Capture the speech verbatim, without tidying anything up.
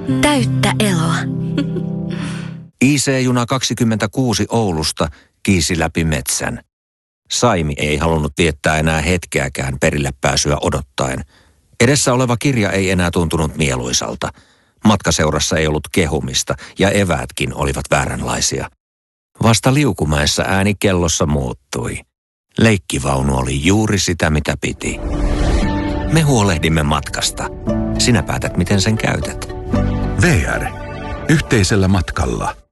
Täyttä eloa. I C-juna kaksikymmentäkuusi Oulusta kiisi läpi metsän. Saimi ei halunnut viettää enää hetkeäkään perille pääsyä odottaen. Edessä oleva kirja ei enää tuntunut mieluisalta. Matkaseurassa ei ollut kehumista ja eväätkin olivat vääränlaisia. Vasta Liukumäessä ääni kellossa muuttui. Leikkivaunu oli juuri sitä, mitä piti. Me huolehdimme matkasta. Sinä päätät, miten sen käytät. V R. Yhteisellä matkalla.